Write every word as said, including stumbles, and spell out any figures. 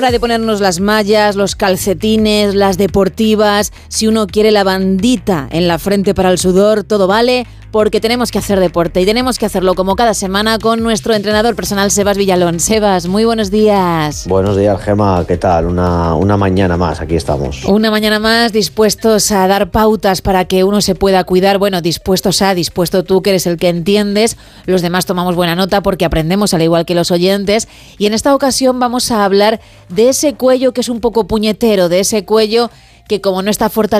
hora de ponernos las mallas, los calcetines, las deportivas. Si uno quiere la bandita en la frente para el sudor, todo vale, porque tenemos que hacer deporte y tenemos que hacerlo como cada semana con nuestro entrenador personal, Sebas Villalón. Sebas, muy buenos días. Buenos días, Gema, ¿qué tal? Una, una mañana más, aquí estamos. Una mañana más, dispuestos a dar pautas para que uno se pueda cuidar. Bueno, dispuestos a, dispuesto tú que eres el que entiendes. Los demás tomamos buena nota porque aprendemos al igual que los oyentes. Y en esta ocasión vamos a hablar de ese cuello que es un poco puñetero, de ese cuello que como no está fortalecido